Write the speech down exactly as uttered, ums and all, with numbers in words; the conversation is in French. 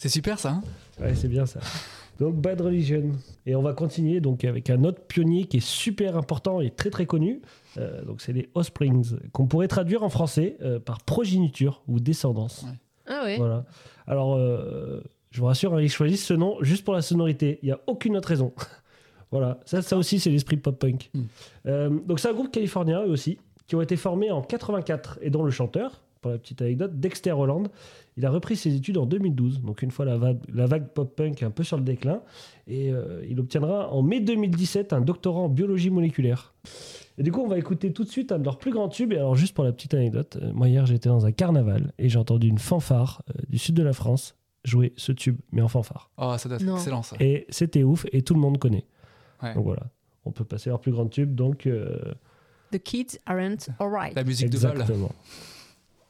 C'est super ça, hein. Ouais, c'est bien ça. Donc Bad Religion. Et on va continuer donc avec un autre pionnier qui est super important et très très connu. Euh, donc c'est les Offsprings, qu'on pourrait traduire en français euh, par progéniture ou descendance. Ouais. Ah ouais. Voilà. Alors, euh, je vous rassure, hein, ils choisissent ce nom juste pour la sonorité. Il n'y a aucune autre raison. Voilà. Ça, ça aussi, c'est l'esprit pop-punk. Mm. Euh, donc c'est un groupe californien, eux aussi, qui ont été formés en quatre-vingt-quatre et dont le chanteur, pour la petite anecdote, Dexter Holland, il a repris ses études en deux mille douze, donc une fois la vague, la vague pop-punk un peu sur le déclin, et euh, il obtiendra en mai deux mille dix-sept un doctorat en biologie moléculaire. Et du coup, on va écouter tout de suite un de leurs plus grands tubes. Et alors, juste pour la petite anecdote, euh, moi hier, j'étais dans un carnaval et j'ai entendu une fanfare euh, du sud de la France jouer ce tube, mais en fanfare. Oh, ça doit être Non. excellent ça. Et c'était ouf, et tout le monde connaît. Ouais. Donc voilà, on peut passer leur plus grand tube, donc... euh, The kids aren't alright. La musique de Val. exactement.